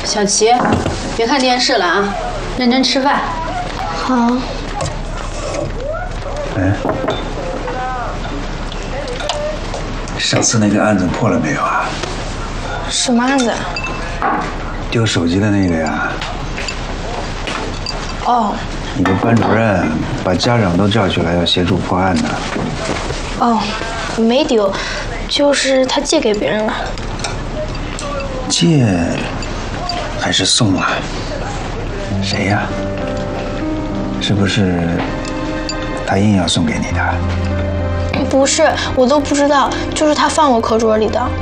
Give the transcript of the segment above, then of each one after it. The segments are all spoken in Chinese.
小齐，别看电视了啊，认真吃饭。 好。 哎，上次那个案子破了没有啊？ 什么案子？ 丢手机的那个呀。 哦。 你的班主任把家长都叫去了，要协助破案呢。 哦，没丢，就是他借给别人了。 借还是送啊？谁呀？是不是他硬要送给你的？ 不是，我都不知道，就是他放我课桌里的。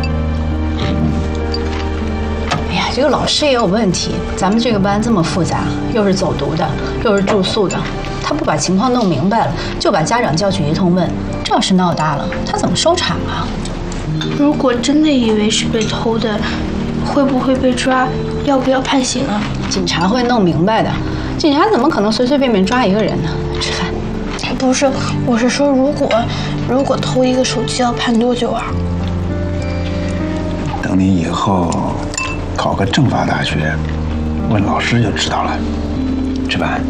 哎呀，这个老师也有问题。咱们这个班这么复杂，又是走读的，又是住宿的，他不把情况弄明白了，就把家长叫去一通问，这要是闹大了，他怎么收场啊？ 如果真的以为是被偷的，会不会被抓？要不要判刑啊？ 警察会弄明白的。警察怎么可能随随便便抓一个人呢？吃饭。 不是，我是说，如果偷一个手机要判多久啊？ 等你以后考个政法大学，问老师就知道了。吃饭。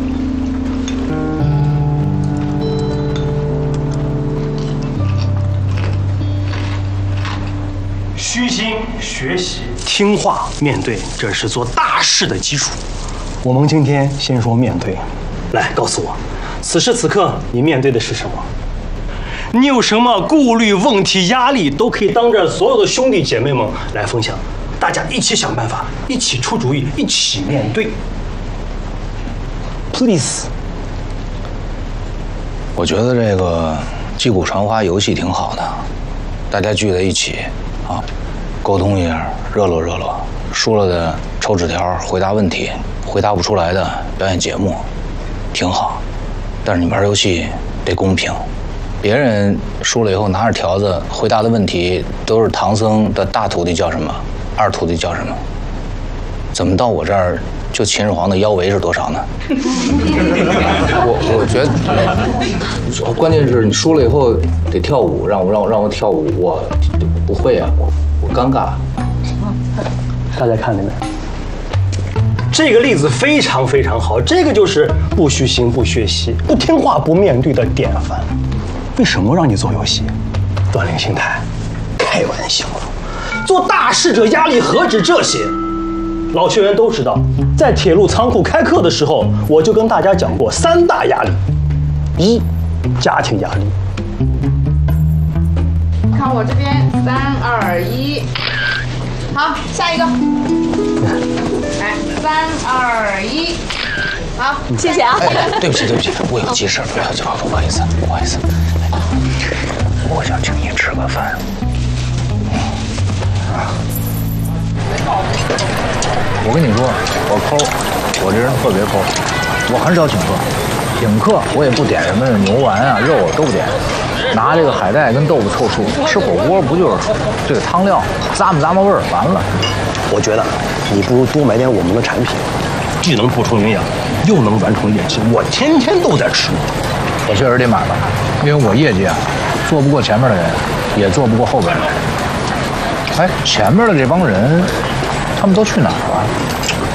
虚心学习，听话面对，这是做大事的基础。我们今天先说面对，来告诉我，此时此刻你面对的是什么？你有什么顾虑、问题、压力，都可以当着所有的兄弟姐妹们来分享，大家一起想办法，一起出主意，一起面对。Please。 我觉得这个击鼓传花游戏挺好的，大家聚在一起啊，沟通一下，热络热络。输了的抽纸条回答问题，回答不出来的表演节目，挺好。但是你玩游戏得公平，别人输了以后拿着条子回答的问题都是唐僧的大徒弟叫什么，二徒弟叫什么，怎么到我这儿就秦始皇的腰围是多少呢？我觉得，关键是你输了以后得跳舞，让我跳舞，我不会啊，我尴尬。 大家看见没？这个例子非常非常好，这个就是不虚心、不学习、不听话、不面对的典范。为什么让你做游戏？锻炼心态。开玩笑，做大事者压力何止这些？老学员都知道，在铁路仓库开课的时候，我就跟大家讲过3大压力：一，家庭压力。 看我这边，3、2、1，好，下一个。来，3、2、1，好，谢谢啊。 对不起，我有急事，不好意思。我想请你吃个饭。我跟你说，我抠，我这人特别抠，我很少请客，请客我也不点什么牛丸啊、肉啊都不点，拿这个海带跟豆腐凑数，吃火锅不就是这个汤料咂摸味儿完了？ 我觉得你不如多买点我们的产品，既能补充营养，又能完成业绩，我天天都在吃。 我确实得买吧，因为我业绩啊，做不过前面的人，也做不过后边的人。哎，前面的这帮人，他们都去哪儿了？